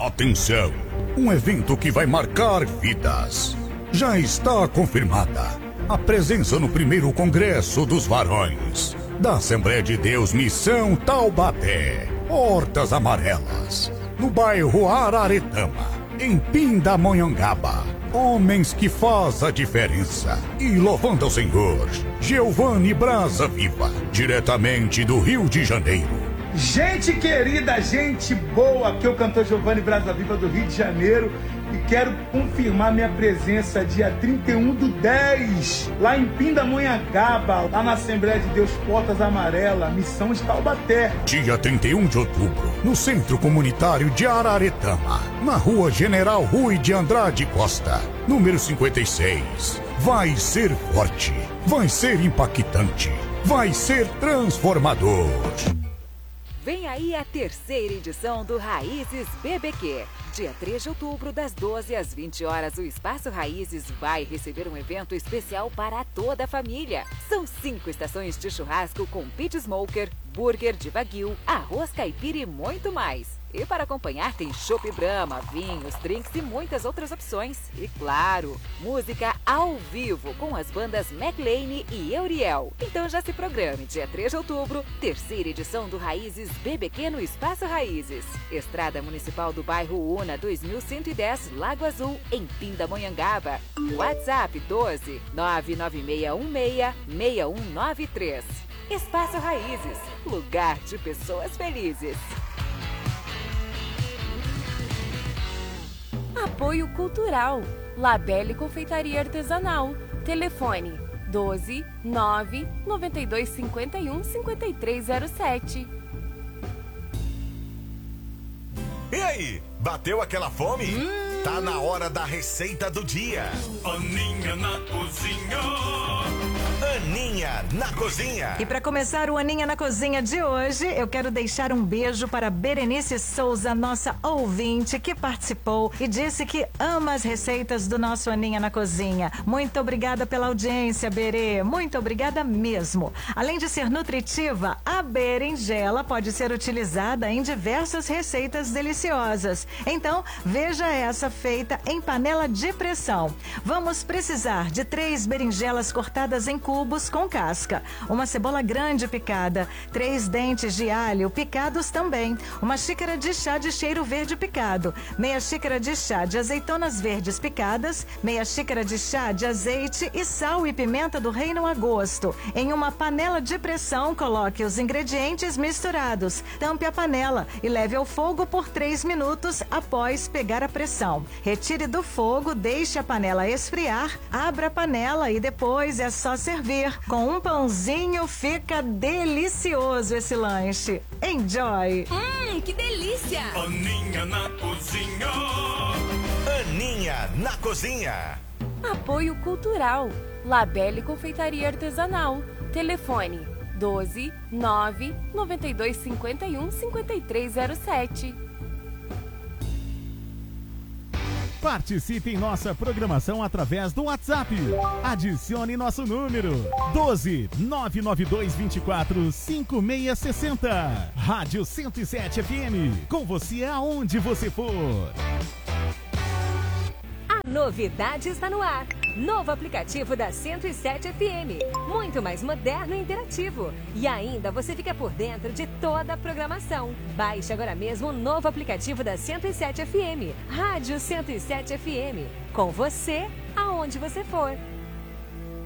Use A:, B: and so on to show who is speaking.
A: Atenção! Um evento que vai marcar vidas. Já está confirmada a presença no primeiro Congresso dos Varões da Assembleia de Deus Missão Taubaté, Hortas Amarelas, no bairro Araretama, em Pindamonhangaba. Homens que faz a diferença. E louvando ao Senhor, Giovanni Brasa Viva, diretamente do Rio de Janeiro.
B: Gente querida, gente boa, aqui é o cantor Giovanni Brasa Viva do Rio de Janeiro e quero confirmar minha presença dia 31/10, lá em Pindamonhangaba, lá na Assembleia de Deus Portas Amarelas, Missão de Taubaté.
A: Dia 31 de outubro, no Centro Comunitário de Araretama, na Rua General Rui de Andrade Costa, número 56. Vai ser forte, vai ser impactante, vai ser transformador.
C: Vem aí a terceira edição do Raízes BBQ. Dia 3 de outubro, das 12 às 20 horas, o Espaço Raízes vai receber um evento especial para toda a família. São 5 estações de churrasco com pit smoker, burger de wagyu, arroz caipira e muito mais. E para acompanhar tem chopp Brahma, vinhos, drinks e muitas outras opções. E claro, música ao vivo com as bandas McLean e Euriel. Então já se programe, dia 3 de outubro, terceira edição do Raízes BBQ no Espaço Raízes. Estrada Municipal do Bairro Una, 2110, Lago Azul, em Pindamonhangaba. WhatsApp 12 99616 6193. Espaço Raízes, lugar de pessoas felizes.
D: Apoio Cultural, Labelle Confeitaria Artesanal, telefone 12 9 92 51 5307.
E: E aí, bateu aquela fome? Tá na hora da receita do dia.
F: Aninha na cozinha.
E: Aninha na cozinha.
G: E para começar o Aninha na Cozinha de hoje, eu quero deixar um beijo para Berenice Souza, nossa ouvinte, que participou e disse que ama as receitas do nosso Aninha na Cozinha. Muito obrigada pela audiência, Berê. Muito obrigada mesmo. Além de ser nutritiva, a berinjela pode ser utilizada em diversas receitas deliciosas. Então, veja essa feita em panela de pressão. Vamos precisar de 3 berinjelas cortadas em cubos com casca, uma cebola grande picada, 3 dentes de alho picados também, uma xícara de chá de cheiro verde picado, meia xícara de chá de azeitonas verdes picadas, meia xícara de chá de azeite e sal e pimenta do reino a gosto. Em uma panela de pressão, coloque os ingredientes misturados, tampe a panela e leve ao fogo por 3 minutos após pegar a pressão. Retire do fogo, deixe a panela esfriar, abra a panela e depois é só servir. Com um pãozinho fica delicioso esse lanche. Enjoy!
D: Que delícia!
F: Aninha na cozinha.
E: Aninha na cozinha.
D: Apoio Cultural, Labelle Confeitaria Artesanal, telefone 12 9 92 51 5307.
H: Participe em nossa programação através do WhatsApp. Adicione nosso número 12 992 24 5660. Rádio 107 FM. Com você aonde você for.
I: A novidade está no ar. Novo aplicativo da 107 FM. Muito mais moderno e interativo. E ainda você fica por dentro de toda a programação. Baixe agora mesmo o novo aplicativo da 107 FM. Rádio 107 FM. Com você, aonde você for.